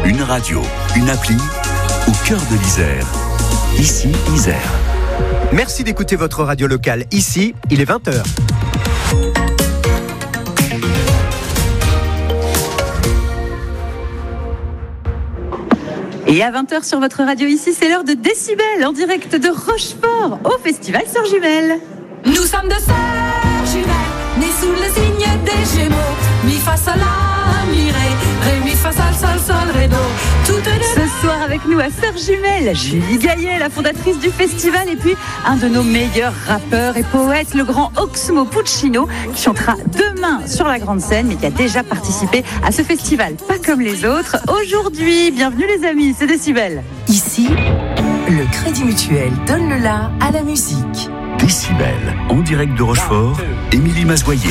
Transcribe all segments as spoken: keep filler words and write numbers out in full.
Une radio, une appli, au cœur de l'Isère. Ici, Isère. Merci d'écouter votre radio locale. Ici, il est vingt heures. Et à vingt heures sur votre radio ici, c'est l'heure de Décibel en direct de Rochefort au Festival Sœurs Jumelles. Nous sommes de sœurs jumelles, nées sous le signe des Gémeaux. Mi fa sol la mi ré, ré mi fa sol sol sol ré do. Toutes deux. Ce soir avec nous à Sœurs Jumelles, Julie Gaillet, la fondatrice du festival, et puis un de nos meilleurs rappeurs et poètes, le grand Oxmo Puccino, qui chantera demain sur la grande scène, mais qui a déjà participé à ce festival, pas comme les autres. Aujourd'hui, bienvenue les amis, c'est Décibel. Ici, le Crédit Mutuel donne le la à la musique. Décibel, en direct de Rochefort, Émilie Mazoyer.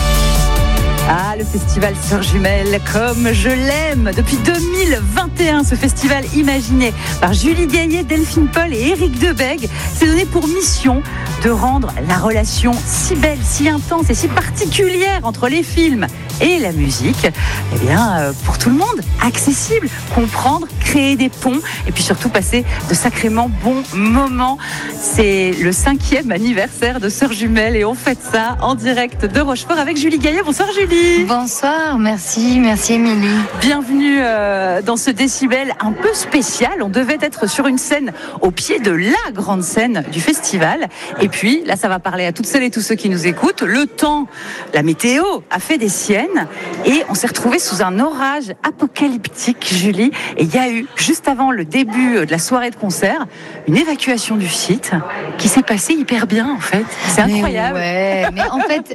Ah, le festival Sœurs Jumelles, comme je l'aime. Depuis deux mille vingt et un, ce festival imaginé par Julie Gaillet, Delphine Paul et Éric Debègue s'est donné pour mission de rendre la relation si belle, si intense et si particulière entre les films et la musique, eh bien, euh, pour tout le monde, accessible, comprendre, créer des ponts et puis surtout passer de sacrément bons moments. C'est le cinquième anniversaire de Sœurs Jumelles et on fête ça en direct de Rochefort avec Julie Gaillet. Bonsoir Julie. Bonsoir, merci, merci Émilie. Bienvenue euh, dans ce Décibel un peu spécial. On devait être sur une scène au pied de la grande scène du festival. Et puis, là, ça va parler à toutes celles et tous ceux qui nous écoutent. Le temps, la météo a fait des siennes et on s'est retrouvés sous un orage apocalyptique, Julie. Et il y a eu, juste avant le début de la soirée de concert, une évacuation du site qui s'est passée hyper bien, en fait. C'est incroyable. Mais ouais, mais en fait...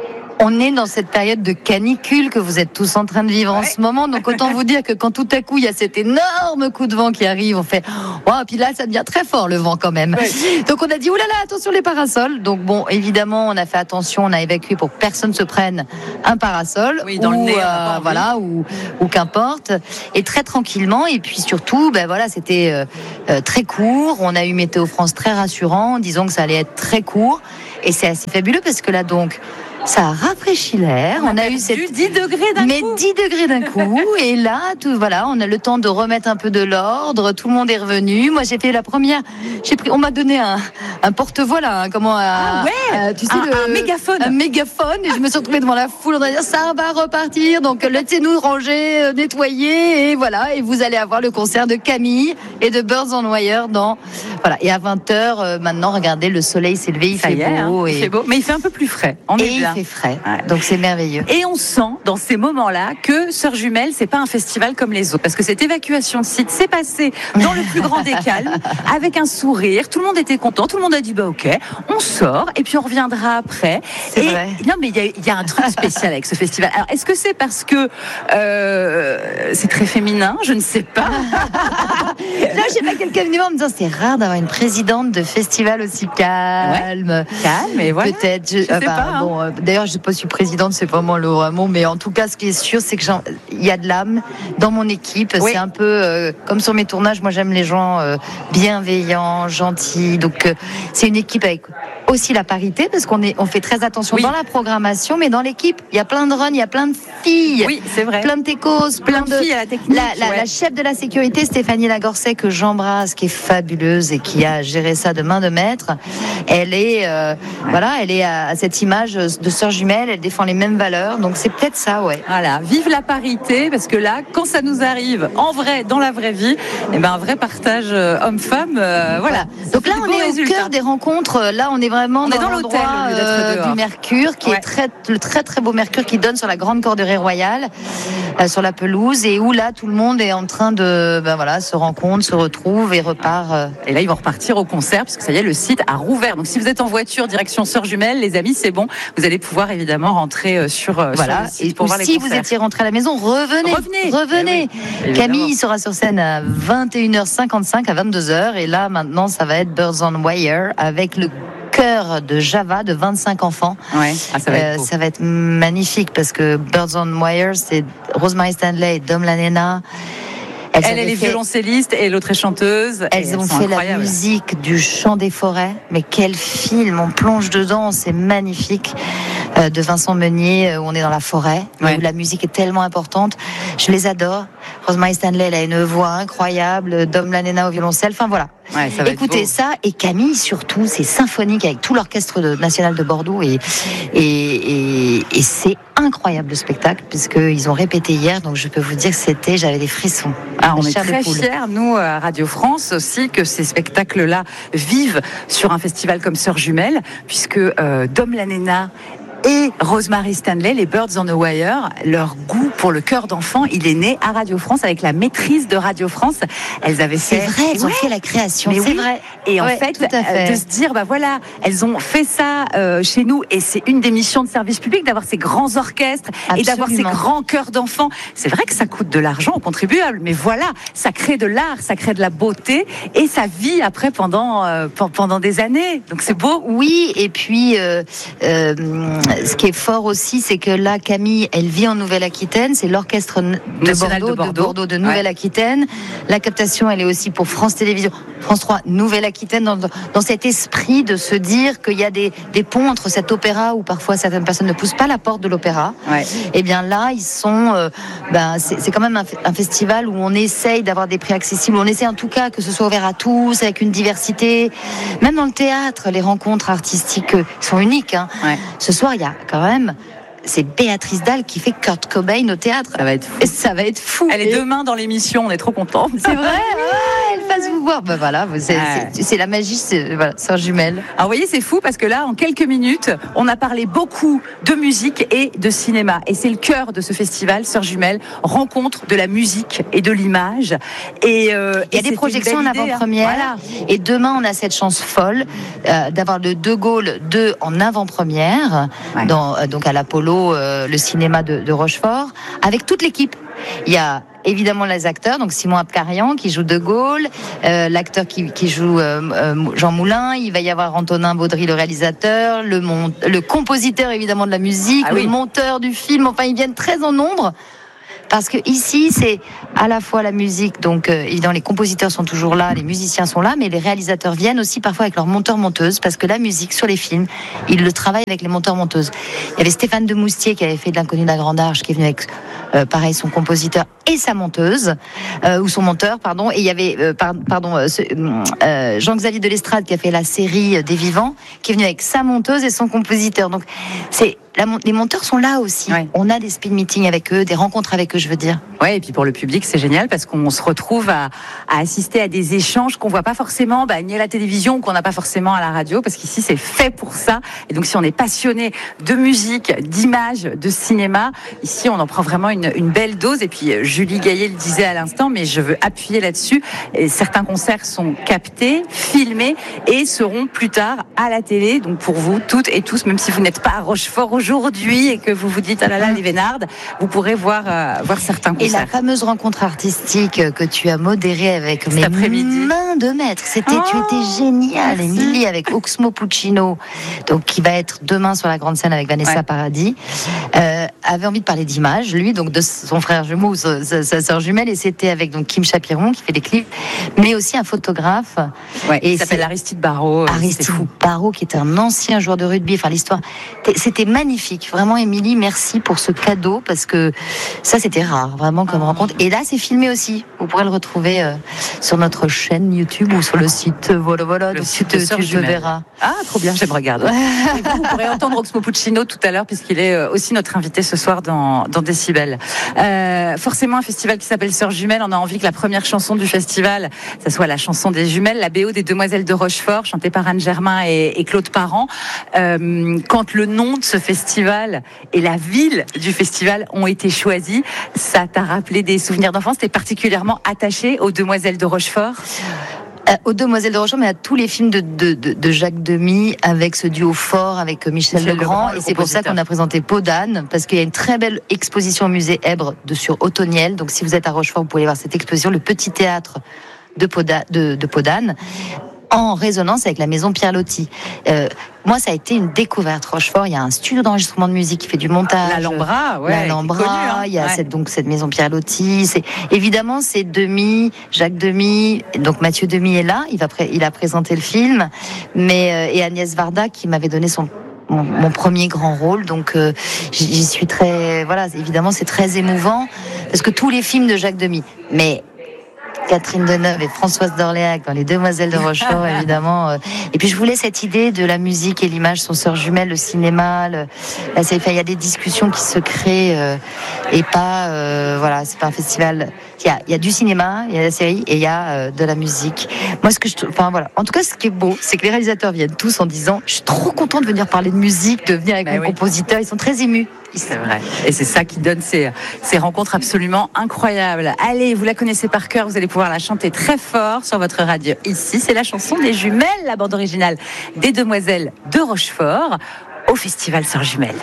On est dans cette période de canicule que vous êtes tous en train de vivre en ce moment. Donc, autant vous dire que quand tout à coup, il y a cet énorme coup de vent qui arrive, on fait, oh, puis là, ça devient très fort, le vent, quand même. Ouais. Donc, on a dit, oulala, attention les parasols. Donc, bon, évidemment, on a fait attention, on a évacué pour que personne se prenne un parasol. Oui, dans ou, le nez, euh, voilà, ou, ou qu'importe. Et très tranquillement. Et puis, surtout, ben voilà, c'était euh, euh, très court. On a eu Météo France très rassurant, en disant que ça allait être très court. Et c'est assez fabuleux parce que là, donc, ça a rafraîchi l'air. On, on a, a eu cette dix degrés d'un mais coup. Mais dix degrés d'un coup. Et là, tout, voilà, on a le temps de remettre un peu de l'ordre. Tout le monde est revenu. Moi, j'ai fait la première. J'ai pris. On m'a donné un, un porte-voix là. Hein, comment Ah ouais. Euh, tu sais un, le, un mégaphone. Un mégaphone. Et je me suis retrouvée devant la foule. On a dit ça va repartir. Donc laissez-nous ranger, euh, nettoyer et voilà. Et vous allez avoir le concert de Camille et de Birds on Wire dans. Voilà. Et à vingt heures euh, maintenant, regardez, le soleil s'est levé. Il ça fait y est, beau. Hein, et... Il fait beau, mais il fait un peu plus frais. On et est bien. Il fait frais. Ouais. Donc c'est merveilleux. Et on sent dans ces moments-là que Sœurs Jumelles, c'est pas un festival comme les autres, parce que cette évacuation de site s'est passée dans le plus grand des calmes, avec un sourire. Tout le monde était content, tout le monde a dit bah ok, on sort et puis on reviendra après. C'est et, vrai. Non mais il y, y a un truc spécial avec ce festival. Alors est-ce que c'est parce que euh, c'est très féminin? Je ne sais pas. Là, je sais pas, quelqu'un venu me disant c'est rare d'avoir une présidente de festival aussi calme. Ouais, calme, et voilà. Peut-être. Je, je sais euh, bah, pas. Hein. Bon, euh, d'ailleurs, je ne sais pas si présidente, c'est vraiment le vrai mot, mais en tout cas, ce qui est sûr, c'est que il y a de l'âme dans mon équipe. Oui. C'est un peu euh, comme sur mes tournages. Moi, j'aime les gens euh, bienveillants, gentils. Donc, euh, c'est une équipe avec aussi la parité, parce qu'on est, on fait très attention oui. dans la programmation, mais dans l'équipe, il y a plein de runs, il y a plein de filles. Oui, c'est vrai. Plein de techos, plein, plein de filles à la technique. La, la, ouais. la chef de la sécurité, Stéphanie Lagorcet, que j'embrasse, qui est fabuleuse et qui a géré ça de main de maître. Elle est, euh, voilà, elle est à, à cette image de Sœurs Jumelles. Elle défend les mêmes valeurs, donc c'est peut-être ça, ouais. Voilà, vive la parité, parce que là, quand ça nous arrive en vrai, dans la vraie vie, eh ben un vrai partage euh, homme-femme, euh, voilà. voilà. Donc là, on est résultats. Au cœur des rencontres. Là, on est vraiment on dans, est dans l'hôtel euh, du Mercure, qui ouais. est très, le très très beau Mercure qui donne sur la grande corderie royale, euh, sur la pelouse, et où là, tout le monde est en train de, ben voilà, se rencontre, se retrouve et repart. Euh... Et là, ils vont repartir au concert, parce que ça y est, le site a rouvert. Donc, si vous êtes en voiture direction Sœurs Jumelles, les amis, c'est bon. Vous allez pouvoir évidemment rentrer sur, voilà. sur le site et pour voir les si concerts. vous étiez rentré à la maison, revenez, revenez, revenez. Eh oui, Camille sera sur scène à vingt et une heures cinquante-cinq, à vingt-deux heures, et là maintenant, ça va être Birds on Wire avec le chœur de Java de vingt-cinq enfants. Ouais. Ah, ça, va euh, ça va être magnifique parce que Birds on Wire, c'est Rosemary Stanley et Dom Lanena. Elles elle, elle est fait... violoncelliste et l'autre est chanteuse. Elles et ont elles fait la musique du Chant des forêts. Mais quel film, on plonge dedans, c'est magnifique. euh, de Vincent Meunier, où on est dans la forêt, Ouais. où la musique est tellement importante. Je les adore. Rosemary Stanley, elle a une voix incroyable. Dom Lanena au violoncelle. Enfin voilà. Ouais, ça va être Écoutez beau. ça, et Camille surtout, c'est symphonique avec tout l'orchestre de- national de Bordeaux, et, et, et, et c'est incroyable le spectacle, puisqu'ils ont répété hier, donc je peux vous dire que c'était, j'avais des frissons. Ah, on La est chair de très poule. fiers, nous, à Radio France aussi, que ces spectacles-là vivent sur un festival comme Sœurs Jumelles, puisque euh, Dom Lanena et Rosemary Stanley, les Birds on the Wire, leur goût pour le cœur d'enfant, il est né à Radio France avec la maîtrise de Radio France. Elles avaient C'est fait... vrai, elles ont Ouais. fait la création, Mais c'est oui. vrai. Et en Ouais, fait, tout à fait. euh, de se dire, bah voilà, elles ont fait ça euh, chez nous, et c'est une des missions de service public d'avoir ces grands orchestres et d'avoir ces Absolument. grands chœurs d'enfants. C'est vrai que ça coûte de l'argent aux contribuables, mais voilà, ça crée de l'art, ça crée de la beauté, et ça vit après pendant euh, pe- pendant des années. Donc c'est beau. Oui, et puis euh, euh, ce qui est fort aussi, c'est que là, Camille, elle vit en Nouvelle-Aquitaine, c'est l'orchestre n- de National Bordeaux, de Bordeaux. de Bordeaux, de Nouvelle-Aquitaine. La captation, elle est aussi pour France Télévisions, France trois, Nouvelle-Aquitaine, dans, dans cet esprit de se dire qu'il y a des, des ponts entre cet opéra où parfois certaines personnes ne poussent pas la porte de l'opéra. Ouais. Et bien là, ils sont, euh, ben, c'est c'est quand même un, f- un festival où on essaye d'avoir des prix accessibles, où on essaie en tout cas que ce soit ouvert à tous, avec une diversité. Même dans le théâtre, les rencontres artistiques euh, sont uniques. Hein. Ouais. Ce soir, il y a quand même, c'est Béatrice Dalle qui fait Kurt Cobain au théâtre. Ça va être fou. Et ça va être fou. Elle est Et demain dans l'émission, on est trop contents. c'est vrai, ah, elle fasse vous voir. Ben voilà, c'est Ouais. c'est- c'est la magie, c'est voilà, sœurs jumelles. Alors vous voyez, c'est fou parce que là, en quelques minutes, on a parlé beaucoup de musique et de cinéma. Et c'est le cœur de ce festival, Sœurs Jumelles, rencontre de la musique et de l'image. Et euh, Il y a et des c'est projections une en belle idée, hein. avant-première. Voilà. Et demain, on a cette chance folle euh, d'avoir le De Gaulle deux en avant-première, Ouais. dans, euh, donc à l'Apollo, euh, le cinéma de, de Rochefort, avec toute l'équipe. Il y a évidemment les acteurs, donc Simon Abkarian qui joue De Gaulle, euh, l'acteur qui, qui joue euh, euh, Jean Moulin, il va y avoir Antonin Baudry, le réalisateur, le, mon- le compositeur évidemment de la musique, Ah oui. le monteur du film, enfin ils viennent très en nombre. Parce que ici, c'est à la fois la musique, donc euh, évidemment les compositeurs sont toujours là, les musiciens sont là, mais les réalisateurs viennent aussi parfois avec leurs monteurs-monteuses, parce que la musique sur les films, ils le travaillent avec les monteurs-monteuses. Il y avait Stéphane de Moustier qui avait fait de l'Inconnu de la Grande Arche, qui est venu avec, euh, pareil, son compositeur et sa monteuse, euh, ou son monteur, pardon, et il y avait, euh, par- pardon, euh, ce- euh, Jean-Xavier de l'Estrade qui a fait la série des Vivants, qui est venu avec sa monteuse et son compositeur. Donc, c'est la mon- les monteurs sont là aussi. Ouais. On a des speed meetings avec eux, des rencontres avec eux, je veux dire. Ouais, et puis pour le public, c'est génial parce qu'on se retrouve à, à assister à des échanges qu'on voit pas forcément bah, ni à la télévision ou qu'on n'a pas forcément à la radio, parce qu'ici c'est fait pour ça. Et donc si on est passionné de musique, d'image, de cinéma, ici on en prend vraiment une, une belle dose. Et puis euh, Julie Gaillet le disait à l'instant, mais je veux appuyer là-dessus. Et certains concerts sont captés, filmés et seront plus tard à la télé. Donc pour vous toutes et tous, même si vous n'êtes pas à Rochefort aujourd'hui et que vous vous dites ah là là les Vénardes, vous pourrez voir euh, voir certains Et concerts. la fameuse rencontre artistique que tu as modérée avec Cet mes après-midi. mains de maître, c'était, tu Oh, étais géniale, merci. Émilie, avec Oxmo Puccino, donc qui va être demain sur la grande scène avec Vanessa Ouais. Paradis, euh, avait envie de parler d'image, lui, donc de son frère jumeau ou sa, sa- sa sœur jumelle, et c'était avec donc Kim Chapiron qui fait des clips, mais aussi un photographe. Ouais, Et il s'appelle c'est- Aristide Barrault. euh, c'est Aristide fou. Barrault, qui est un ancien joueur de rugby. Enfin, l'histoire, T'es- c'était magnifique. Vraiment, Émilie, merci pour ce cadeau, parce que ça, c'était rare, vraiment, comme rencontre. Et là, c'est filmé aussi. Vous pourrez le retrouver euh, sur notre chaîne YouTube ou sur le site. euh, Voilà, voilà. Le donc site tu de te, Sœurs tu te Jumelles. verras. Ah, trop bien, j'aime regarder. Et vous, vous pourrez entendre Oxmo Puccino tout à l'heure, puisqu'il est euh, aussi notre invité ce soir dans, dans Décibel. Euh, forcément, un festival qui s'appelle Sœurs Jumelles, on a envie que la première chanson du festival, ça soit la chanson des jumelles, la B O des Demoiselles de Rochefort, chantée par Anne Germain et, et Claude Parent. Euh, quand le nom de ce festival et la ville du festival ont été choisis, ça t'a rappelé des souvenirs d'enfance? T'es particulièrement attaché aux Demoiselles de Rochefort? Euh, aux Demoiselles de Rochefort, mais à tous les films de, de, de, de Jacques Demy, avec ce duo fort, avec euh, Michel, Michel Legrand. Legrand, le Et c'est pour ça compositeur. qu'on a présenté Peau d'âne, parce qu'il y a une très belle exposition au musée Èbre de sur Autoniel. Donc si vous êtes à Rochefort, vous pouvez voir cette exposition, le petit théâtre de Peau d'âne, de, de Peau d'âne, en résonance avec la maison Pierre Loti. Euh, moi, ça a été une découverte. Rochefort, il y a un studio d'enregistrement de musique qui fait du montage. L'Alhambra, ouais. L'Alhambra, qui est connu, hein. il y a Ouais. cette, donc cette maison Pierre Loti. C'est évidemment c'est Demy, Jacques Demy, donc Mathieu Demy est là. Il va, pré- il a présenté le film, mais euh, et Agnès Varda qui m'avait donné son mon, mon premier grand rôle, donc euh, j'y suis très, voilà, évidemment c'est très émouvant parce que tous les films de Jacques Demy, mais Catherine Deneuve et Françoise d'Orléac dans Les Demoiselles de Rochefort, évidemment. Euh, et puis je voulais cette idée de la musique et l'image sont sœurs jumelles, le cinéma. Le, là, c'est, il y a des discussions qui se créent euh, et pas, euh, voilà, c'est pas un festival. Il y a, il y a du cinéma, il y a la série et il y a euh, de la musique. Moi, ce que je, enfin voilà. En tout cas, ce qui est beau, c'est que les réalisateurs viennent tous en disant, je suis trop content de venir parler de musique, de venir avec bah mon oui. compositeur. Ils sont très émus. C'est vrai. Et c'est ça qui donne ces, ces rencontres absolument incroyables. Allez, vous la connaissez par cœur, vous allez pouvoir la chanter très fort sur votre radio. Ici, c'est la chanson des jumelles, la bande originale des Demoiselles de Rochefort au Festival Sœurs Jumelles.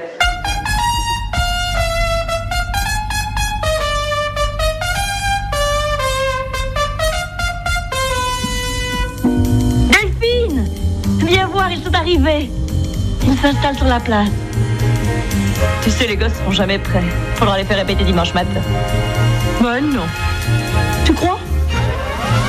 Delphine, viens voir, ils sont arrivés. Ils s'installent sur la place. Tu sais, les gosses seront jamais prêts. Faudra les faire répéter dimanche matin. Bah non. Tu crois ?